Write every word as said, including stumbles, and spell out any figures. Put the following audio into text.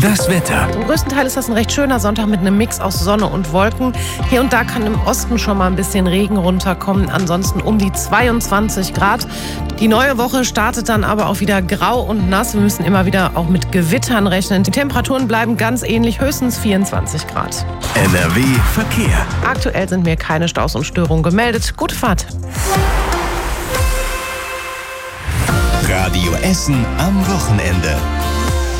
Das Wetter. Zum größten Teil ist das ein recht schöner Sonntag mit einem Mix aus Sonne und Wolken. Hier und da kann im Osten schon mal ein bisschen Regen runterkommen. Ansonsten um die zweiundzwanzig Grad. Die neue Woche startet dann aber auch wieder grau und nass. Wir müssen immer wieder auch mit Gewittern rechnen. Die Temperaturen bleiben ganz ähnlich, höchstens vierundzwanzig Grad. N R W Verkehr. Aktuell sind mir keine Staus und Störungen gemeldet. Gute Fahrt. Radio Essen am Wochenende.